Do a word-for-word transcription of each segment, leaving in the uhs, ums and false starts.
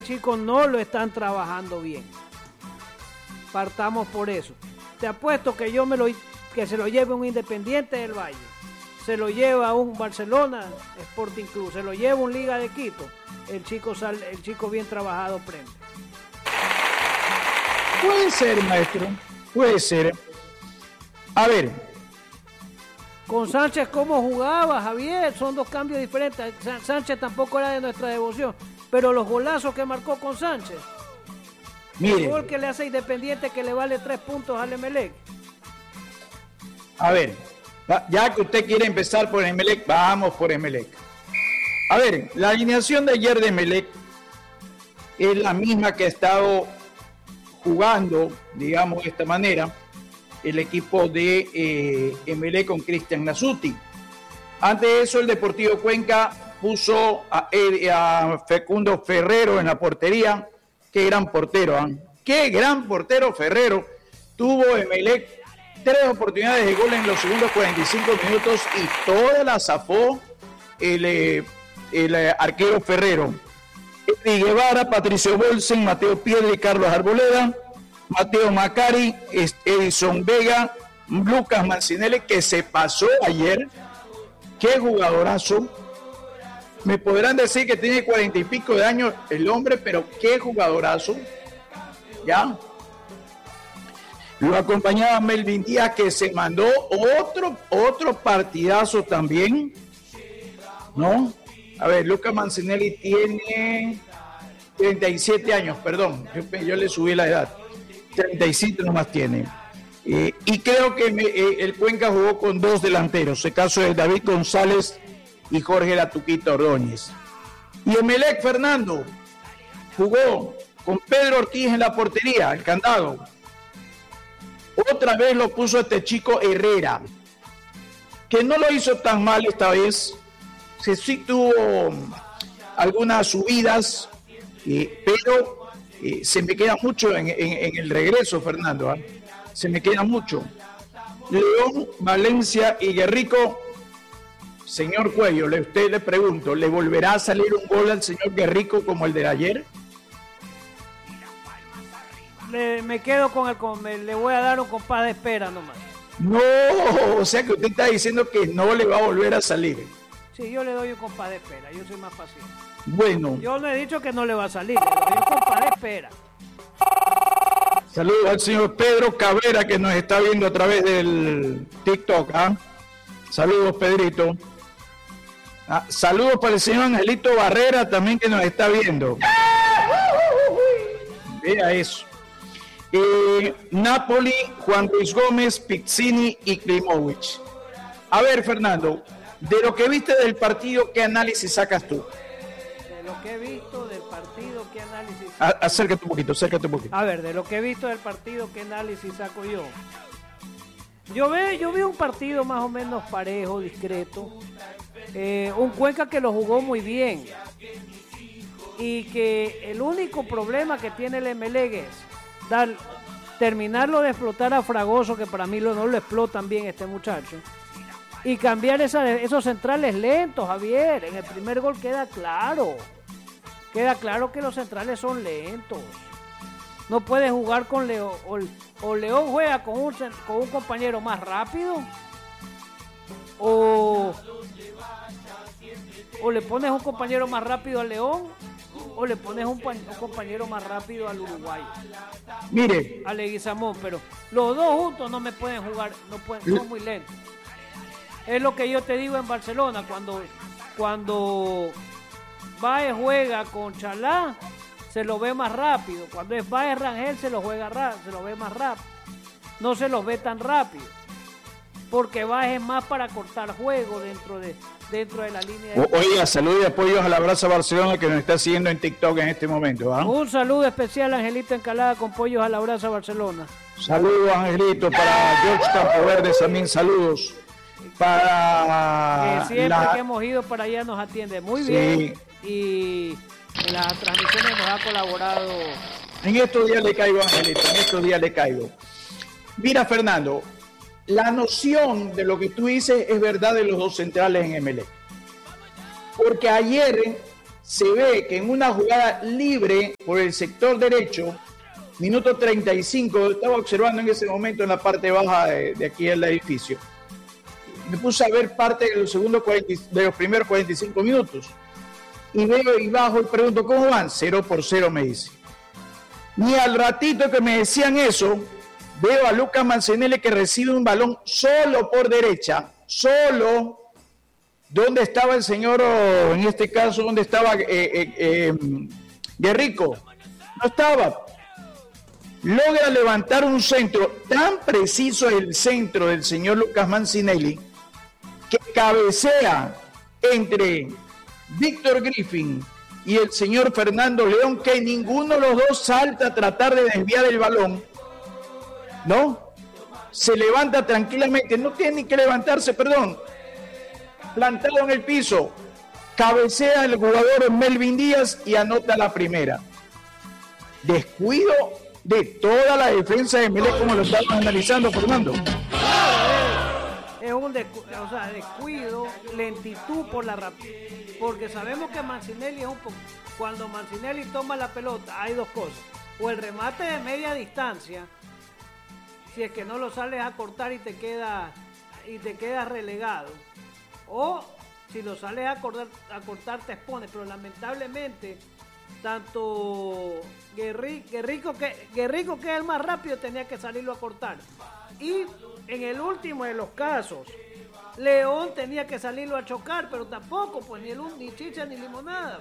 chicos no lo están trabajando bien. Partamos por eso. Te apuesto que yo me lo que se lo lleve un Independiente del Valle, se lo lleva un Barcelona Sporting Club, se lo lleva un Liga de Quito, el chico sal, el chico bien trabajado prende. Puede ser, maestro, puede ser. A ver. Con Sánchez, ¿cómo jugaba, Javier? Son dos cambios diferentes. Sánchez tampoco era de nuestra devoción, pero los golazos que marcó con Sánchez. Mire. El gol que le hace Independiente que le vale tres puntos al Emelec. A ver, ya que usted quiere empezar por Emelec, vamos por Emelec. A ver, la alineación de ayer de Emelec es la misma que ha estado jugando, digamos de esta manera, el equipo de eh, Emelec con Cristian Nasuti. Antes de eso, el Deportivo Cuenca puso a, a Facundo Ferrero en la portería. Qué gran portero, ¿eh? Qué gran portero Ferrero. Tuvo Emelec tres oportunidades de gol en los segundos cuarenta y cinco minutos y toda la zafó el, el, el arquero Ferrero. Eddie Guevara, Patricio Bolsen, Mateo Piedra y Carlos Arboleda, Mateo Macari, Edison Vega, Lucas Mancinelli, que se pasó ayer. Qué jugadorazo. Me podrán decir que tiene cuarenta y pico de años el hombre, pero qué jugadorazo. ¿Ya? Lo acompañaba Melvin Díaz, que se mandó otro, otro partidazo también. ¿No? A ver, Lucas Mancinelli tiene treinta y siete años, perdón. Yo, yo le subí la edad. treinta y siete nomás tiene. Eh, y creo que me, eh, el Cuenca jugó con dos delanteros. El caso de David González y Jorge La Tuquita Ordóñez. Y Emelec, Fernando, jugó con Pedro Ortiz en la portería, el candado. Otra vez lo puso este chico Herrera, que no lo hizo tan mal esta vez. Sí, sí tuvo algunas subidas, eh, pero eh, se me queda mucho en, en, en el regreso, Fernando. ¿eh? Se me queda mucho. León, Valencia y Guerrico. Señor Cuello, le, usted le pregunto, ¿le volverá a salir un gol al señor Guerrico como el de ayer? Le, me quedo con el... Con, me, le voy a dar un compás de espera nomás. No, o sea que usted está diciendo que no le va a volver a salir. Sí, yo le doy un compás de espera, yo soy más paciente. Bueno. Yo no he dicho que no le va a salir, le doy un compás de espera. Saludos al señor Pedro Cabrera, que nos está viendo a través del TikTok. ¿ah? Saludos, Pedrito. Ah, saludos para el señor Angelito Barrera, también que nos está viendo. Vea eso. Eh, Napoli, Juan Luis Gómez, Pizzini y Klimovic. A ver, Fernando, de lo que viste del partido, ¿qué análisis sacas tú? De lo que he visto del partido, ¿qué análisis saco? A, acércate un poquito, acércate un poquito. A ver, de lo que he visto del partido, ¿qué análisis saco yo? Yo, ve, yo vi un partido más o menos parejo, discreto. Eh, un Cuenca que lo jugó muy bien. Y que el único problema que tiene el Emelec es dar, terminarlo de explotar a Fragoso, que para mí lo, no lo explotan bien este muchacho. Y cambiar esa, esos centrales lentos, Javier. En el primer gol queda claro. Queda claro que los centrales son lentos. No puede jugar con León. O, o León juega con un, con un compañero más rápido. O, o le pones un compañero más rápido a León. O le pones un, un compañero más rápido al uruguayo. Mire. A Leguizamón. Pero los dos juntos no me pueden jugar. No pueden, son muy lentos. Es lo que yo te digo en Barcelona. Cuando, cuando Baez juega con Chalá, se lo ve más rápido. Cuando es Baez Rangel, se lo juega rápido, se lo ve más rápido. No se los ve tan rápido. Porque Baez es más para cortar juego dentro de, dentro de la línea. De... Oiga, saludos y apoyos a la Brasa Barcelona, que nos está siguiendo en TikTok en este momento. ¿eh? Un saludo especial a Angelito Encalada con pollos a la Brasa Barcelona. Saludos, Angelito, para George Campoverde también, saludos. Para que siempre la... que hemos ido para allá nos atiende muy sí. bien y en las transmisiones nos ha colaborado. En estos días le caigo, Angelito, en estos días le caigo. Mira, Fernando, la noción de lo que tú dices es verdad de los dos centrales en Emelec. Porque ayer se ve que en una jugada libre por el sector derecho, minuto treinta y cinco, estaba observando en ese momento en la parte baja de, de aquí del edificio. Me puse a ver parte de los, segundos cuarenta, de los primeros cuarenta y cinco minutos. Y veo y bajo y pregunto, ¿cómo van? Cero por cero, me dice. Ni al ratito que me decían eso, veo a Lucas Mancinelli que recibe un balón solo por derecha, solo. ¿Dónde estaba el señor, o en este caso, dónde estaba eh, eh, eh, Guerrico? No estaba. Logra levantar un centro, tan preciso el centro del señor Lucas Mancinelli, que cabecea entre Víctor Griffin y el señor Fernando León, que ninguno de los dos salta a tratar de desviar el balón, ¿no? Se levanta tranquilamente, no tiene ni que levantarse, perdón, plantado en el piso, cabecea el jugador Melvin Díaz y anota la primera. Descuido de toda la defensa de Emelec, como lo estamos analizando, Fernando. Es un descu o sea, descuido, lentitud por la rapidez, porque sabemos que Mancinelli es un poco, cuando Mancinelli toma la pelota hay dos cosas, o el remate de media distancia, si es que no lo sales a cortar y te queda y te quedas relegado, o si lo sales a cortar, a cortar te expones, pero lamentablemente tanto Guerri, Guerrico, que, Guerrico, que es el más rápido, tenía que salirlo a cortar. Y en el último de los casos, León tenía que salirlo a chocar, pero tampoco, pues ni, el, ni chicha ni limonada.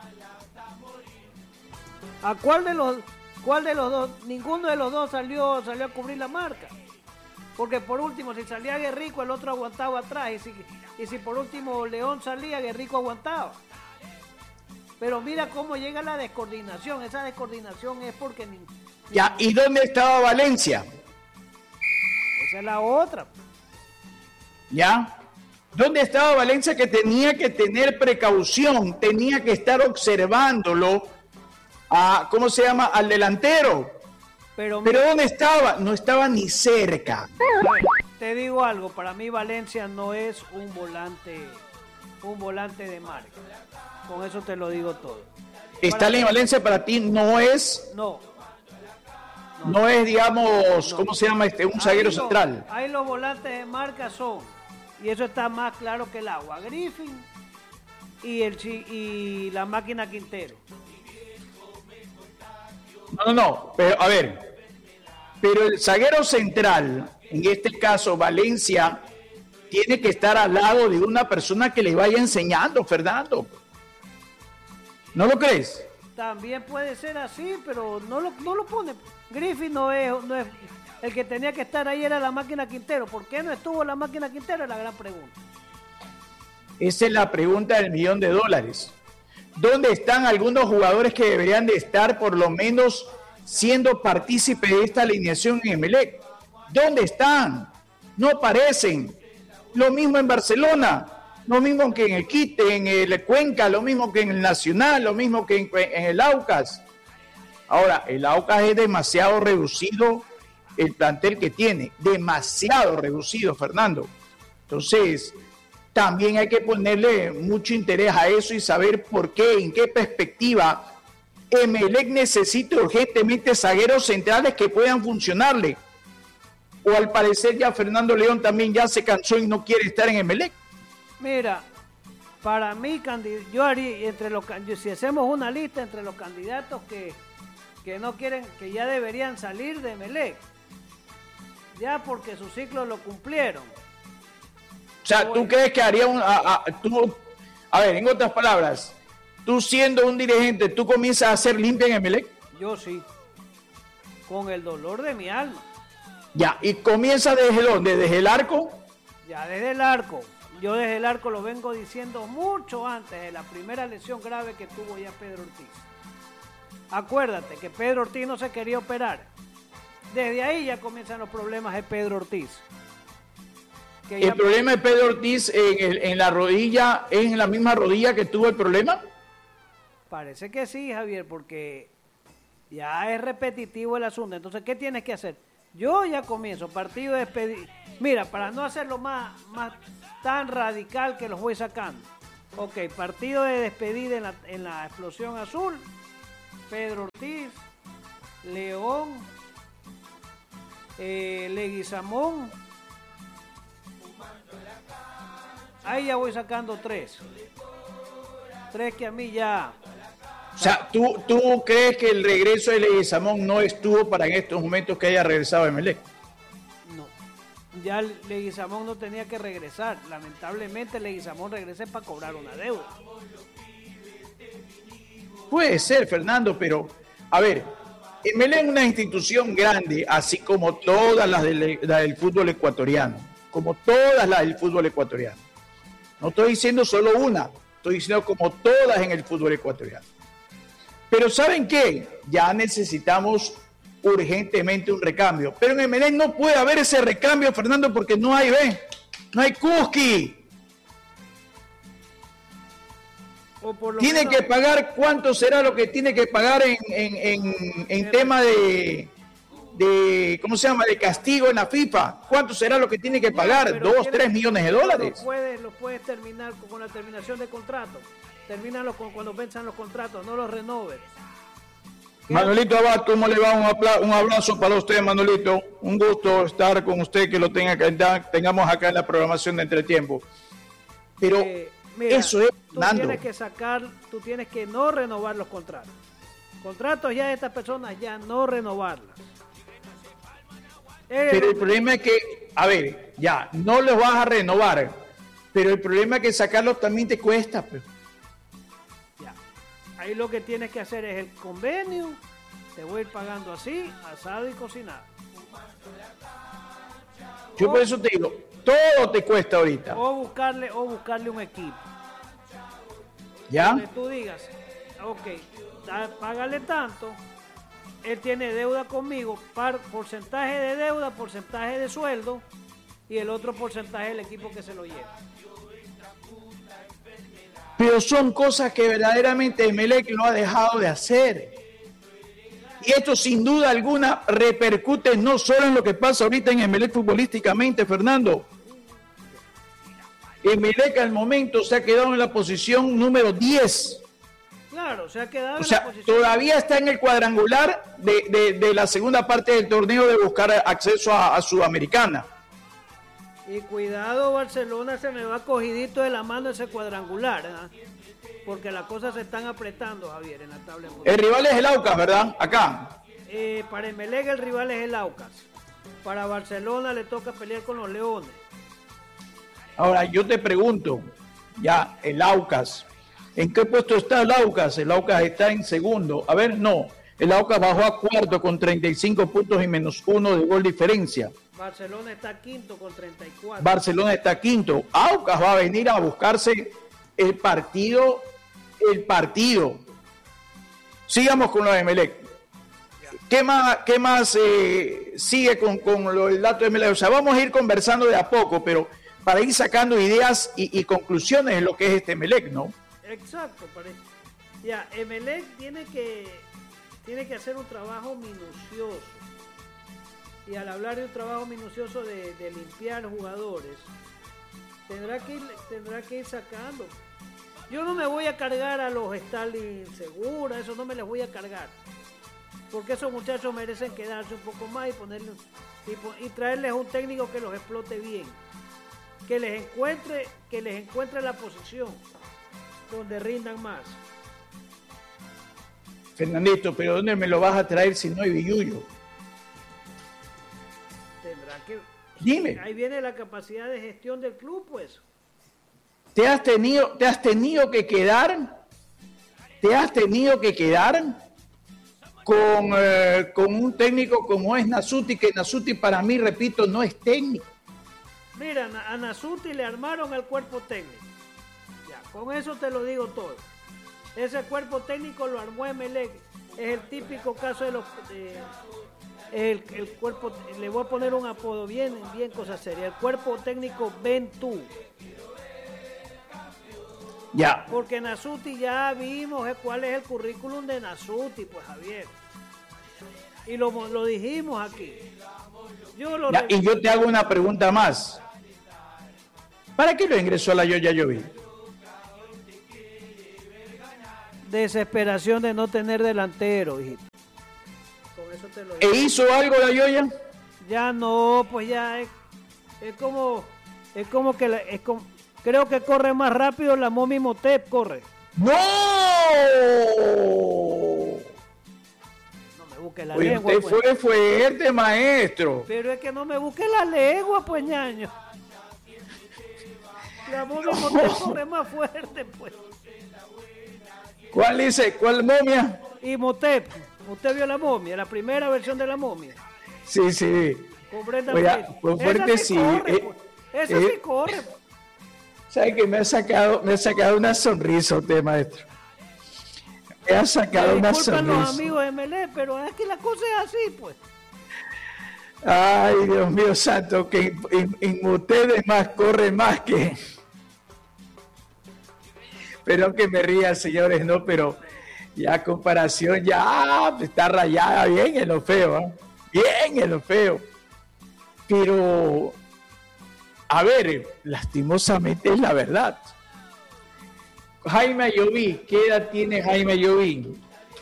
¿A cuál de los cuál de los dos? Ninguno de los dos salió, salió a cubrir la marca. Porque por último, si salía Guerrico, el otro aguantaba atrás. Y si, y si por último León salía, Guerrico aguantaba. Pero mira cómo llega la descoordinación. Esa descoordinación es porque... Ni, ya, ¿y dónde estaba Valencia? Esa es la otra. ¿Ya? ¿Dónde estaba Valencia, que tenía que tener precaución, tenía que estar observándolo a, ¿cómo se llama?, al delantero? Pero, Pero ¿dónde estaba? No estaba ni cerca. Bueno, te digo algo, para mí Valencia no es un volante, un volante de marca. Con eso te lo digo todo. Stanley Valencia para ti no es... No. No, no es, digamos, no. ¿Cómo se llama este? Un zaguero central. Ahí los volantes de marca son, y eso está más claro que el agua, Griffin y, el, y la máquina Quintero. No, no, no, pero a ver, pero el zaguero central, en este caso Valencia, tiene que estar al lado de una persona que le vaya enseñando, Fernando. ¿No lo crees? También puede ser así, pero no lo, no lo pone. Griffin no es, no es... El que tenía que estar ahí era la máquina Quintero. ¿Por qué no estuvo la máquina Quintero? Es la gran pregunta. Esa es la pregunta del millón de dólares. ¿Dónde están algunos jugadores que deberían de estar por lo menos siendo partícipes de esta alineación en Emelec? ¿Dónde están? No aparecen. Lo mismo en Barcelona, lo mismo que en el Quite, en el Cuenca, lo mismo que en el Nacional, lo mismo que en, en el Aucas. Ahora, el Aucas es demasiado reducido el plantel que tiene, demasiado reducido, Fernando. Entonces, también hay que ponerle mucho interés a eso y saber por qué, en qué perspectiva Emelec necesita urgentemente zagueros centrales que puedan funcionarle. O al parecer ya Fernando León también ya se cansó y no quiere estar en Emelec. Mira, para mí, yo haría, entre los, si hacemos una lista entre los candidatos que, que no quieren, que ya deberían salir de Emelec, ya porque su ciclo lo cumplieron. O sea, ¿tú bueno. crees que haría un... A, a, tú, a ver, en otras palabras, tú siendo un dirigente, ¿tú comienzas a hacer limpia en Emelec? Yo sí, con el dolor de mi alma. Ya, ¿y comienza desde dónde? ¿Desde el arco? Ya, desde el arco. Yo desde el arco lo vengo diciendo mucho antes de la primera lesión grave que tuvo ya Pedro Ortiz. Acuérdate que Pedro Ortiz no se quería operar. Desde ahí ya comienzan los problemas de Pedro Ortiz. Que ¿El ya... problema de Pedro Ortiz en, el, en la rodilla es en la misma rodilla que tuvo el problema? Parece que sí, Javier, porque ya es repetitivo el asunto. Entonces, ¿qué tienes que hacer? Yo ya comienzo, partido de despedir. Mira, para no hacerlo más, más tan radical que los voy sacando. Ok, partido de despedida en la, en la explosión azul. Pedro Ortiz, León, eh, Leguizamón. Ahí ya voy sacando tres. Tres que a mí ya... O sea, ¿tú, tú crees que el regreso de Leguizamón no estuvo para en estos momentos que haya regresado a Emelec? No. Ya Leguizamón no tenía que regresar. Lamentablemente Leguizamón regresa para cobrar una deuda. Puede ser, Fernando, pero a ver, Emelec es una institución grande, así como todas las del, la del fútbol ecuatoriano, como todas las del fútbol ecuatoriano. No estoy diciendo solo una, estoy diciendo como todas en el fútbol ecuatoriano. Pero ¿saben qué? Ya necesitamos urgentemente un recambio. Pero en Emelec no puede haber ese recambio, Fernando, porque no hay, ¿ve? No hay Kuski. Tiene menos... que pagar, ¿cuánto será lo que tiene que pagar en, en, en, en tema de, de, ¿cómo se llama?, de castigo en la FIFA? ¿Cuánto será lo que tiene que pagar? Bueno, ¿Dos, tres millones de dólares? Lo puedes, lo puedes terminar con la terminación de contrato. Termínalo con, cuando venzan los contratos, no los renoves. Manolito Abad, ¿cómo le va? Un, apla- un abrazo para usted, Manolito. Un gusto estar con usted, que lo tenga que tengamos acá en la programación de Entretiempo. Pero eh, mira, eso es, tú Nando. tienes que sacar, tú tienes que no renovar los contratos. Contratos ya de estas personas, ya no renovarlas. Eh, pero el problema es que, a ver, ya, no los vas a renovar, pero el problema es que sacarlos también te cuesta, pues. Ahí lo que tienes que hacer es el convenio, te voy a ir pagando así, asado y cocinado. Yo o, por eso te digo, todo te cuesta ahorita. O buscarle, o buscarle un equipo. ¿Ya? Donde tú digas, ok, da, págale tanto, él tiene deuda conmigo, par, porcentaje de deuda, porcentaje de sueldo, y el otro porcentaje del equipo que se lo lleva. Pero son cosas que verdaderamente Emelec lo ha dejado de hacer. Y esto sin duda alguna repercute no solo en lo que pasa ahorita en Emelec futbolísticamente, Fernando. Emelec al momento se ha quedado en la posición número diez. Claro, se ha quedado o en sea, la posición. Todavía está en el cuadrangular de, de, de la segunda parte del torneo de buscar acceso a, a Sudamericana. Y cuidado, Barcelona se me va cogidito de la mano ese cuadrangular, ¿eh? Porque las cosas se están apretando, Javier, en la tabla. El rival es el Aucas, ¿verdad? Acá. Eh, para Emelec el rival es el Aucas. Para Barcelona le toca pelear con los Leones. Ahora, yo te pregunto, ya, el Aucas, ¿en qué puesto está el Aucas? El Aucas está en segundo. A ver, no, el Aucas bajó a cuarto con treinta y cinco puntos y menos uno de gol diferencia. Barcelona está quinto con treinta y cuatro. Barcelona está quinto. Aucas va a venir a buscarse el partido, el partido. Sigamos con lo de Emelec. ¿Qué más, qué más eh, sigue con, con lo, el dato de Emelec? O sea, vamos a ir conversando de a poco, pero para ir sacando ideas y, y conclusiones en lo que es este Emelec, ¿no? Exacto. Parece. Ya, Emelec tiene que, tiene que hacer un trabajo minucioso. Y al hablar de un trabajo minucioso de, de limpiar jugadores, tendrá que, ir, tendrá que ir sacando. Yo no me voy a cargar a los Stalin Segura, eso no me les voy a cargar. Porque esos muchachos merecen quedarse un poco más y ponerles y, y traerles un técnico que los explote bien. Que les encuentre, que les encuentre la posición donde rindan más. Fernandito, pero ¿dónde me lo vas a traer si no hay Billuyo? Tendrá que... Dime. Ahí viene la capacidad de gestión del club, pues. ¿Te has tenido, te has tenido que quedar? ¿Te has tenido que quedar con, eh, con un técnico como es Nasuti? Que Nasuti para mí, repito, no es técnico. Mira, a Nasuti le armaron el cuerpo técnico. Ya, con eso te lo digo todo. Ese cuerpo técnico lo armó Emelec. Es el típico caso de los... De, El, el cuerpo, le voy a poner un apodo bien, bien cosa seria, el cuerpo técnico Ventú. Ya. Porque Nasuti ya vimos cuál es el currículum de Nasuti, pues Javier. Y lo, lo dijimos aquí. Yo lo ya, y yo te hago una pregunta más. ¿Para qué lo ingresó a la Yoya Yovi? Desesperación de no tener delantero, hijito. Con eso te lo digo. ¿E hizo algo la Yoya? Ya no, pues ya es, es como, es como que, la, es como, creo que corre más rápido la Momi Motep, corre. ¡No! No me busque la Oye, lengua. Usted pues. fue fuerte, maestro. Pero es que no me busque la lengua, pues, ñaño. La Momi Motep corre más fuerte, pues. ¿Cuál dice? ¿Cuál momia? Y Motep. ¿Usted vio la momia? La primera versión de la momia. Sí, sí. Con Brenda Oiga, fue fuerte, sí. sí. Corre, eh, pues. Esa eh, sí corre. ¿Sabe que me ha sacado, me ha sacado una sonrisa usted, maestro? Me ha sacado Me una disculpan sonrisa. los amigos de M L E, pero es que la cosa es así, pues. Ay, Dios mío santo, que en, en ustedes más corre más que... Pero que me ría, señores, no, pero ya comparación ya está rayada bien en lo feo, ¿eh? Bien en lo feo. Pero, a ver, lastimosamente es la verdad. Jaime Ayoví, ¿qué edad tiene Jaime Ayoví?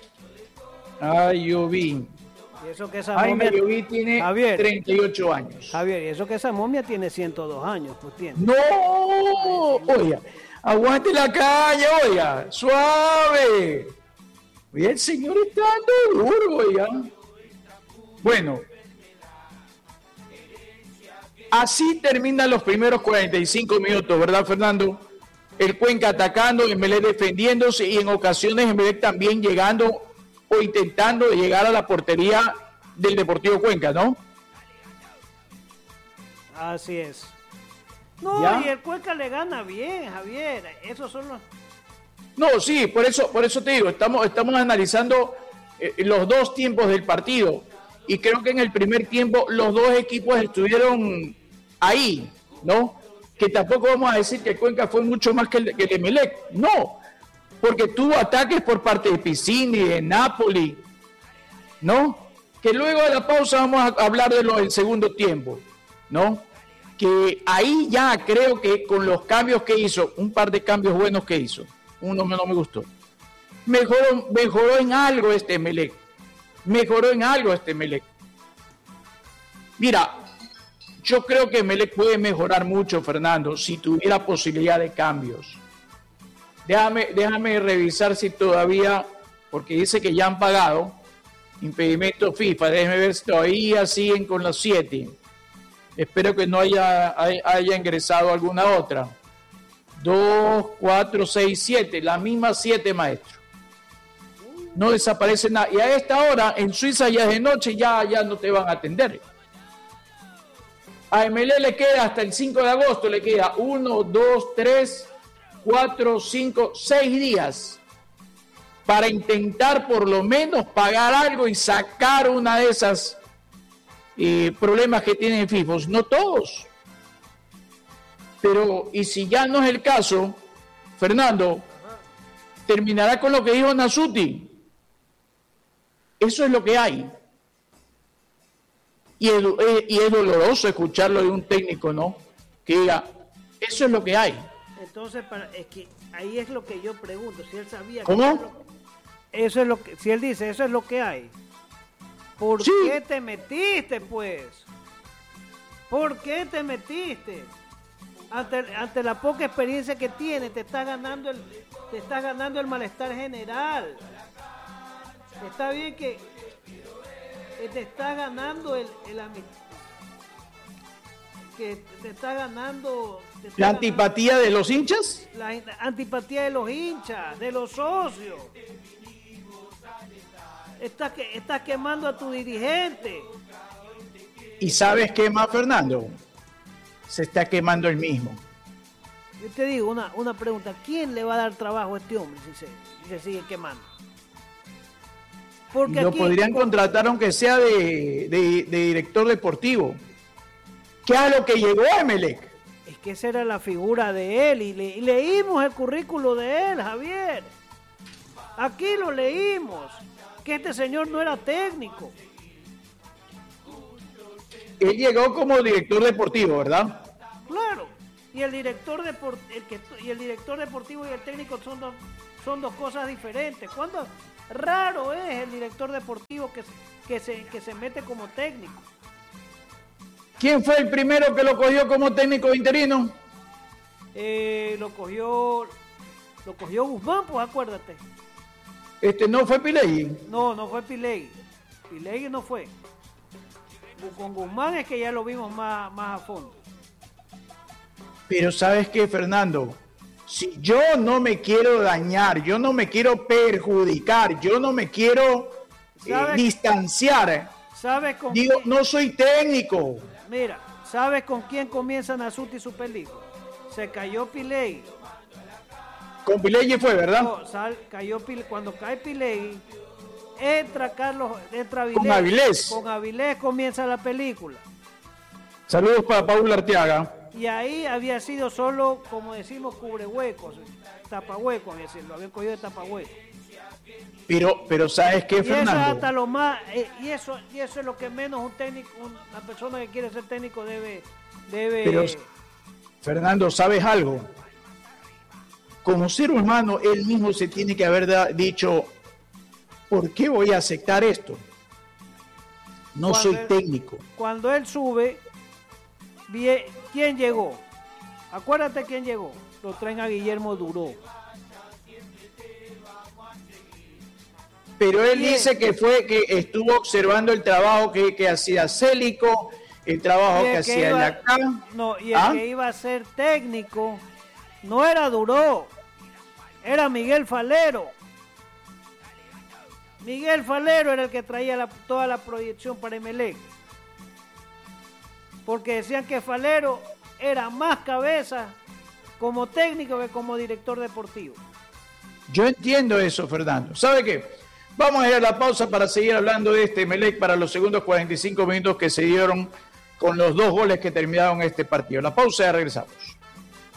Ayoví. Y eso que esa Jaime momia... Ayoví tiene Javier, treinta y ocho años. Javier, y eso que esa momia tiene ciento dos años, pues tiene. ¡No! Oiga, aguante la calle, oiga, suave. Oiga, el señor está dando duro, oiga. Bueno, así terminan los primeros cuarenta y cinco minutos, ¿verdad, Fernando? El Cuenca atacando, Emelec defendiéndose y en ocasiones Emelec también llegando o intentando llegar a la portería del Deportivo Cuenca, ¿no? Así es. No, ¿Ya? y el Cuenca le gana bien, Javier. Esos son los... No, sí, por eso, por eso te digo, estamos, estamos analizando eh, los dos tiempos del partido. Y creo que en el primer tiempo los dos equipos estuvieron ahí, ¿no? Que tampoco vamos a decir que el Cuenca fue mucho más que el, que el Emelec. No, porque tuvo ataques por parte de Piscini, de Napoli, ¿no? Que luego de la pausa vamos a hablar de lo del segundo tiempo, ¿no? Que ahí ya creo que con los cambios que hizo, un par de cambios buenos que hizo, uno no me gustó, mejoró, mejoró en algo este Emelec, mejoró en algo este Emelec. Mira, yo creo que Emelec puede mejorar mucho, Fernando, si tuviera posibilidad de cambios. Déjame, déjame revisar si todavía, porque dice que ya han pagado impedimento FIFA, déjame ver si todavía siguen con los siete. Espero que no haya, haya ingresado alguna otra. Dos, cuatro, seis, siete. Las mismas siete, maestro. No desaparece nada. Y a esta hora, en Suiza ya es de noche, ya, ya no te van a atender. A Emelec le queda hasta el cinco de agosto, le queda uno, dos, tres, cuatro, cinco, seis días para intentar por lo menos pagar algo y sacar una de esas Eh, problemas que tienen FIFOS, no todos. Pero, y si ya no es el caso, Fernando, terminará con lo que dijo Nasuti. Eso es lo que hay. Y es, y es doloroso escucharlo de un técnico, ¿no? Que diga, eso es lo que hay. Entonces, para, es que ahí es lo que yo pregunto, si él sabía... ¿Cómo? Que eso es lo que, si él dice, eso es lo que hay. ¿Por sí. qué te metiste, pues? ¿Por qué te metiste? Ante, ante la poca experiencia que tienes, te está ganando el, te está ganando el malestar general. Está bien que te está ganando el, el que te está ganando te está la antipatía ganando, de los hinchas. La antipatía de los hinchas, de los socios. Estás, que, estás quemando a tu dirigente. ¿Y sabes qué más, Fernando? Se está quemando el mismo. Yo te digo una, una pregunta. ¿Quién le va a dar trabajo a este hombre si se, si se sigue quemando? Porque lo aquí, podrían por... contratar aunque sea de, de, de director deportivo. ¿Qué es lo que llegó a Emelec? Es que esa era la figura de él y, le, y leímos el currículo de él, Javier. Aquí lo leímos. Que este señor no era técnico. Él llegó como director deportivo, ¿verdad? Claro. Y el director deport, el que y el director deportivo y el técnico son dos son dos cosas diferentes. Cuando raro es el director deportivo que, que, se, que se mete como técnico. ¿Quién fue el primero que lo cogió como técnico interino? Eh, lo cogió lo cogió Guzmán, pues acuérdate. Este no fue Pilegui. No, no fue Pilegui. Pilegui no fue. Con Guzmán es que ya lo vimos más, más a fondo. Pero ¿sabes qué, Fernando? Si yo no me quiero dañar, yo no me quiero perjudicar, yo no me quiero eh, distanciar. ¿Sabes con Digo, quién? No soy técnico. Mira, ¿sabes con quién comienza Nasuti su película? Se cayó Pilegui. Con Pilegui fue, ¿verdad? No, sal, cayó Pile, cuando cae Pilegui, entra Carlos, entra Avilés. Con Avilés. Con Avilés comienza la película. Saludos para Paul Arteaga. Y ahí había sido solo, como decimos, cubrehuecos, tapahuecos, había sido, lo habían cogido de tapahuecos. Pero, pero ¿sabes qué, y Fernando? Eso es hasta lo más, eh, y eso, y eso es lo que menos un técnico, una persona que quiere ser técnico debe, debe. Pero, Fernando, ¿sabes algo? Como ser humano, él mismo se tiene que haber da, dicho, ¿por qué voy a aceptar esto? No soy él, técnico. Cuando él sube, bien, ¿quién llegó? Acuérdate quién llegó. Lo traen a Guillermo Duró. Pero él dice que fue que estuvo observando el trabajo que, que hacía Célico, el trabajo que, que hacía iba, Lacan. No, y el ¿Ah? que iba a ser técnico no era Duró, era Miguel Falero. Miguel Falero era el que traía la, toda la proyección para Emelec. Porque decían que Falero era más cabeza como técnico que como director deportivo. Yo entiendo eso, Fernando. ¿Sabe qué? Vamos a ir a la pausa para seguir hablando de este Emelec para los segundos cuarenta y cinco minutos que se dieron con los dos goles que terminaron este partido. La pausa y regresamos.